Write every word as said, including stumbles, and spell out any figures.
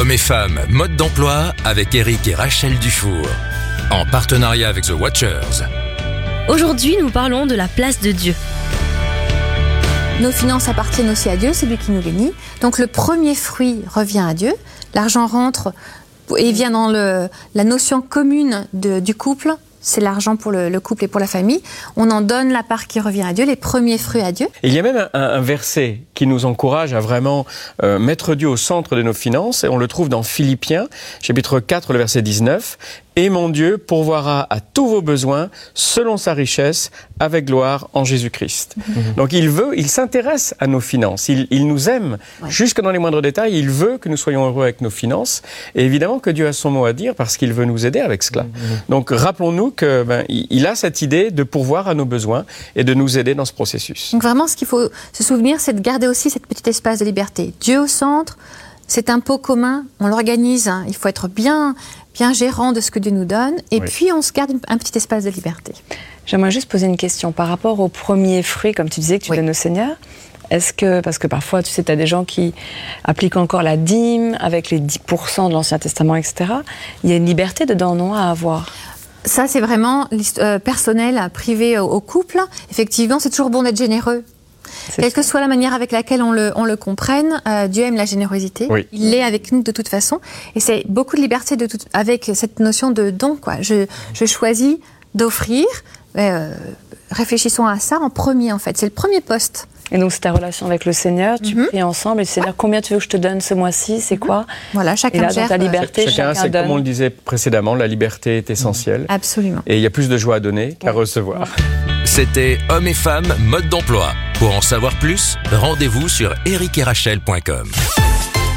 Hommes et femmes, mode d'emploi avec Eric et Rachel Dufour. En partenariat avec The Watchers. Aujourd'hui, nous parlons de la place de Dieu. Nos finances appartiennent aussi à Dieu, c'est lui qui nous bénit. Donc le premier fruit revient à Dieu. L'argent rentre et vient dans le, la notion commune de, du couple. C'est l'argent pour le, le couple et pour la famille. On en donne la part qui revient à Dieu, les premiers fruits à Dieu. Il y a même un, un verset qui nous encourage à vraiment euh, mettre Dieu au centre de nos finances. Et on le trouve dans Philippiens, chapitre quatre, le verset dix-neuf. « Et mon Dieu pourvoira à tous vos besoins selon sa richesse avec gloire en Jésus-Christ. Mmh. » Donc il veut, il s'intéresse à nos finances. Il, il nous aime ouais. jusque dans les moindres détails. Il veut que nous soyons heureux avec nos finances. Et évidemment que Dieu a son mot à dire parce qu'il veut nous aider avec cela. Mmh. Donc rappelons-nous que ben, il a cette idée de pourvoir à nos besoins et de nous aider dans ce processus. Donc vraiment, ce qu'il faut se souvenir, c'est de garder aussi cet petit espace de liberté. Dieu au centre, c'est un pot commun, on l'organise. Hein. Il faut être bien, bien gérant de ce que Dieu nous donne. Et oui. puis, on se garde un petit espace de liberté. J'aimerais juste poser une question par rapport au premier fruit, comme tu disais, que tu oui. donnes au Seigneur. Est-ce que, parce que parfois, tu sais, tu as des gens qui appliquent encore la dîme avec les dix pour cent de l'Ancien Testament, et cetera. Il y a une liberté dedans, non, à avoir ? Ça, c'est vraiment euh, personnel, privé au, au couple. Effectivement, c'est toujours bon d'être généreux. C'est Quelle ça. que soit la manière avec laquelle on le, on le comprenne, euh, Dieu aime la générosité. Oui. Il l'est avec nous de toute façon. Et c'est beaucoup de liberté de toute, avec cette notion de don, quoi. Je, je choisis d'offrir. Euh, réfléchissons à ça en premier, en fait. C'est le premier poste. Et donc, c'est ta relation avec le Seigneur, tu mm-hmm. pries ensemble, et le Seigneur, combien tu veux que je te donne ce mois-ci, c'est quoi ? Voilà, chacun et là, gère. Dans ta liberté, chacun, chacun c'est donne. Comme on le disait précédemment, la liberté est essentielle. Mm. Absolument. Et il y a plus de joie à donner qu'à ouais. recevoir. C'était Hommes et femmes, mode d'emploi. Pour en savoir plus, rendez-vous sur eric et rachel point com.